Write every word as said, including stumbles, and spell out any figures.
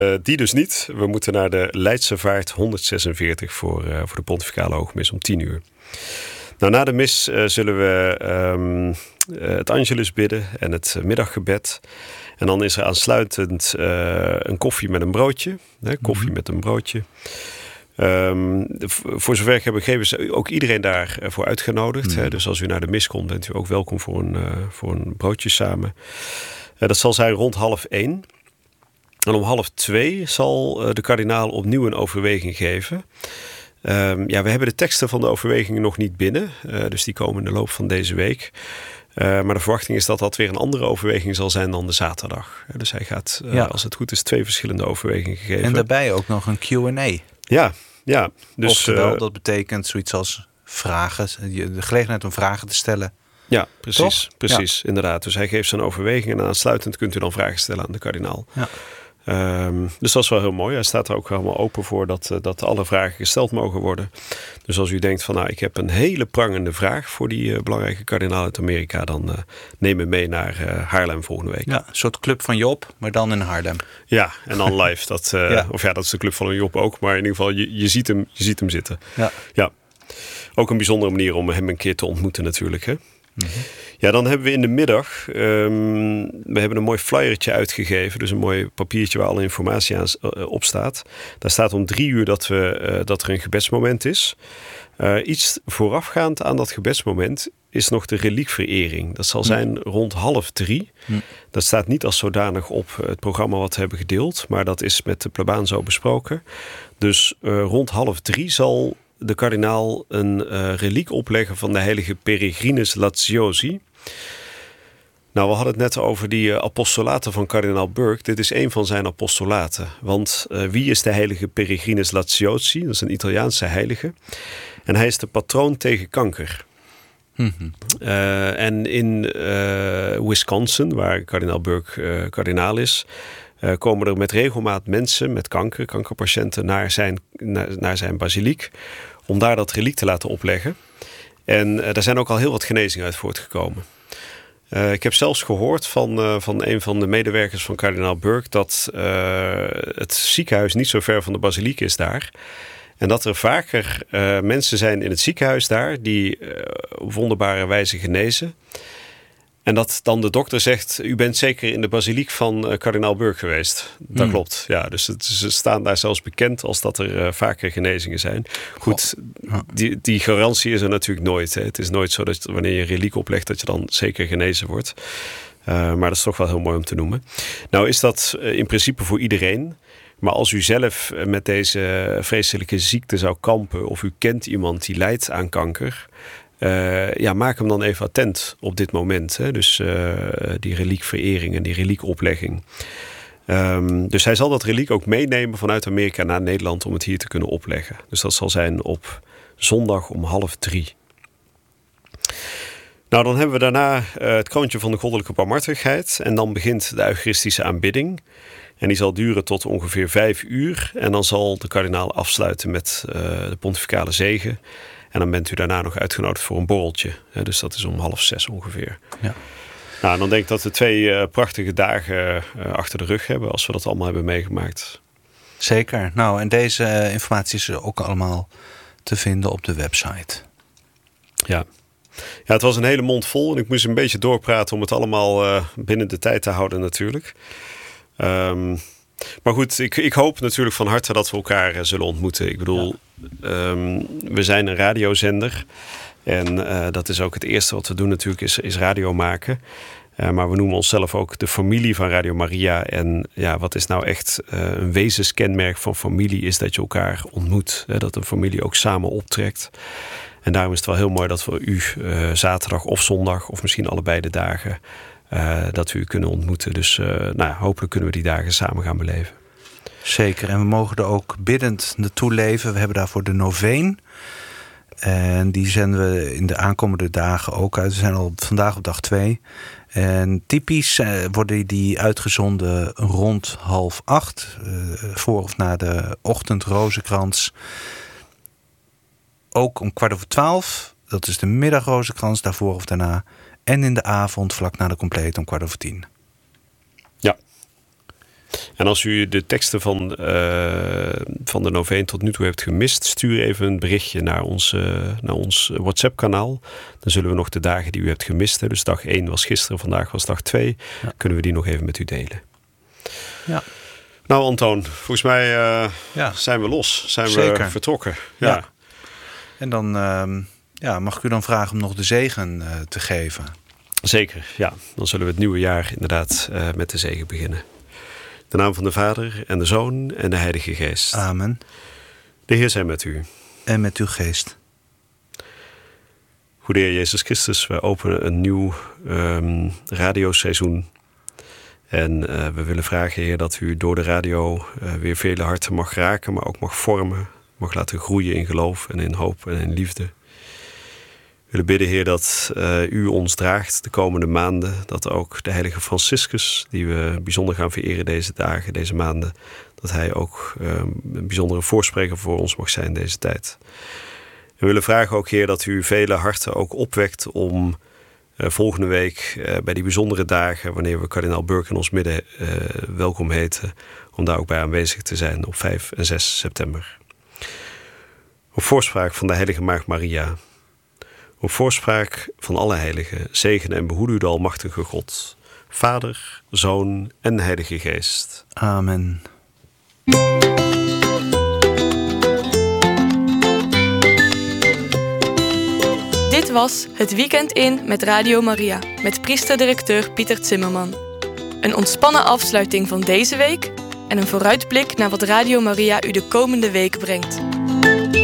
Uh, die dus niet. We moeten naar de Leidse Vaart honderdzesenveertig voor, uh, voor de pontificale hoogmis om tien uur. Nou, na de mis uh, zullen we um, uh, het Angelus bidden en het middaggebed. En dan is er aansluitend uh, een koffie met een broodje. Hè, koffie mm-hmm. met een broodje. Um, voor zover ik heb begrepen is ook iedereen daarvoor uitgenodigd. Mm-hmm. Hè? Dus als u naar de mis komt, bent u ook welkom voor een, uh, voor een broodje samen. Uh, dat zal zijn rond half één. En om half twee zal uh, de kardinaal opnieuw een overweging geven. Um, ja, we hebben de teksten van de overwegingen nog niet binnen. Uh, dus die komen in de loop van deze week. Uh, maar de verwachting is dat dat weer een andere overweging zal zijn dan de zaterdag. Uh, dus hij gaat, uh, ja. als het goed is, twee verschillende overwegingen geven. En daarbij ook nog een Q en A. Ja, ja. Dus, Oftewel, uh, dat betekent zoiets als vragen. De gelegenheid om vragen te stellen. Ja, precies. Toch? Precies, ja. inderdaad. Dus hij geeft zijn overwegingen en aansluitend kunt u dan vragen stellen aan de kardinaal. Ja. Um, dus dat is wel heel mooi. Hij staat er ook helemaal open voor dat, uh, dat alle vragen gesteld mogen worden. Dus als u denkt van nou, ik heb een hele prangende vraag voor die uh, belangrijke kardinaal uit Amerika, dan uh, neem me mee naar uh, Haarlem volgende week. Ja, een soort club van Job, maar dan in Haarlem. Ja, en dan live. Dat, uh, ja. Of ja, dat is de club van Job ook, maar in ieder geval, je, je, ziet, hem, je ziet hem zitten. Ja. Ja. Ook een bijzondere manier om hem een keer te ontmoeten natuurlijk, hè. Mm-hmm. Ja, dan hebben we in de middag, um, we hebben een mooi flyertje uitgegeven. Dus een mooi papiertje waar alle informatie aan, uh, op staat. Daar staat om drie uur dat, we, uh, dat er een gebedsmoment is. Uh, iets voorafgaand aan dat gebedsmoment is nog de reliekverering. Dat zal zijn mm. rond half drie. Mm. Dat staat niet als zodanig op het programma wat we hebben gedeeld. Maar dat is met de plebaan zo besproken. Dus uh, rond half drie zal de kardinaal een uh, reliek opleggen van de heilige Peregrinus Laziosi. Nou, we hadden het net over die uh, apostolaten van kardinaal Burke. Dit is een van zijn apostolaten. Want uh, wie is de heilige Peregrinus Laziosi? Dat is een Italiaanse heilige. En hij is de patroon tegen kanker. Mm-hmm. Uh, en in uh, Wisconsin, waar kardinaal Burke uh, kardinaal is, Uh, komen er met regelmaat mensen met kanker, kankerpatiënten, naar zijn, naar, naar zijn basiliek, om daar dat reliek te laten opleggen. En uh, daar zijn ook al heel wat genezingen uit voortgekomen. Uh, ik heb zelfs gehoord van, uh, van een van de medewerkers van kardinaal Burke dat uh, het ziekenhuis niet zo ver van de basiliek is daar. En dat er vaker uh, mensen zijn in het ziekenhuis daar die uh, op wonderbare wijze genezen. En dat dan de dokter zegt, u bent zeker in de basiliek van uh, kardinaal Burke geweest. Dat mm. klopt, ja. Dus het, ze staan daar zelfs bekend als dat er uh, vaker genezingen zijn. Goed, oh. die, die garantie is er natuurlijk nooit. Hè. Het is nooit zo dat wanneer je een reliek oplegt dat je dan zeker genezen wordt. Uh, maar dat is toch wel heel mooi om te noemen. Nou is dat uh, in principe voor iedereen. Maar als u zelf met deze vreselijke ziekte zou kampen, of u kent iemand die lijdt aan kanker, Uh, ja, maak hem dan even attent op dit moment. Hè? Dus uh, die reliekverering en die reliekoplegging. Um, dus hij zal dat reliek ook meenemen vanuit Amerika naar Nederland om het hier te kunnen opleggen. Dus dat zal zijn op zondag om half drie. Nou, dan hebben we daarna uh, het kroontje van de goddelijke barmhartigheid. En dan begint de eucharistische aanbidding. En die zal duren tot ongeveer vijf uur. En dan zal de kardinaal afsluiten met uh, de pontificale zegen. En dan bent u daarna nog uitgenodigd voor een borreltje. Dus dat is om half zes ongeveer. Ja. Nou, dan denk ik dat we twee uh, prachtige dagen uh, achter de rug hebben, als we dat allemaal hebben meegemaakt. Zeker. Nou, en deze uh, informatie is ook allemaal te vinden op de website. Ja. Ja, het was een hele mond vol. En ik moest een beetje doorpraten om het allemaal uh, binnen de tijd te houden natuurlijk. Um, maar goed, ik, ik hoop natuurlijk van harte dat we elkaar uh, zullen ontmoeten. Ik bedoel, ja. um, we zijn een radiozender. En uh, dat is ook het eerste wat we doen natuurlijk, is, is radio maken. Uh, maar we noemen onszelf ook de familie van Radio Maria. En ja, wat is nou echt uh, een wezenskenmerk van familie, is dat je elkaar ontmoet. Hè, dat een familie ook samen optrekt. En daarom is het wel heel mooi dat we u uh, zaterdag of zondag, of misschien allebei de dagen, uh, dat we u kunnen ontmoeten. Dus uh, nou ja, hopelijk kunnen we die dagen samen gaan beleven. Zeker, en we mogen er ook biddend naartoe leven. We hebben daarvoor de noveen. En die zenden we in de aankomende dagen ook uit. We zijn al vandaag op dag twee. En typisch uh, worden die uitgezonden rond half acht. Uh, voor of na de ochtendrozenkrans. Ook om kwart over twaalf. Dat is de middagrozenkrans, daarvoor of daarna. En in de avond vlak na de compleet om kwart over tien. Ja. En als u de teksten van, uh, van de noveen tot nu toe hebt gemist, stuur even een berichtje naar ons, uh, naar ons WhatsApp-kanaal. Dan zullen we nog de dagen die u hebt gemist, hè, dus dag één was gisteren, vandaag was dag twee, ja. kunnen we die nog even met u delen. Ja. Nou, Antoon, volgens mij uh, ja. zijn we los, zijn Zeker. we vertrokken. Ja. ja. En dan uh, ja, mag ik u dan vragen om nog de zegen uh, te geven? Zeker, ja. Dan zullen we het nieuwe jaar inderdaad uh, met de zegen beginnen. In de naam van de Vader en de Zoon en de Heilige Geest. Amen. De Heer zij met u. En met uw geest. Goede Heer Jezus Christus, wij openen een nieuw um, radioseizoen. En uh, we willen vragen, Heer, dat u door de radio uh, weer vele harten mag raken, maar ook mag vormen, mag laten groeien in geloof en in hoop en in liefde. We willen bidden, Heer, dat uh, u ons draagt de komende maanden. Dat ook de heilige Franciscus, die we bijzonder gaan vereren deze dagen, deze maanden, dat hij ook uh, een bijzondere voorspreker voor ons mag zijn deze tijd. We willen vragen ook, Heer, dat u vele harten ook opwekt om uh, volgende week uh, bij die bijzondere dagen, wanneer we kardinaal Burke in ons midden uh, welkom heten, om daar ook bij aanwezig te zijn op vijf en zes september. Op voorspraak van de heilige Maagd Maria, op voorspraak van alle heiligen, zegene en behoede u de almachtige God, Vader, Zoon en Heilige Geest. Amen. Dit was Het Weekend In met Radio Maria, met priester-directeur Pieter Zimmerman. Een ontspannen afsluiting van deze week en een vooruitblik naar wat Radio Maria u de komende week brengt.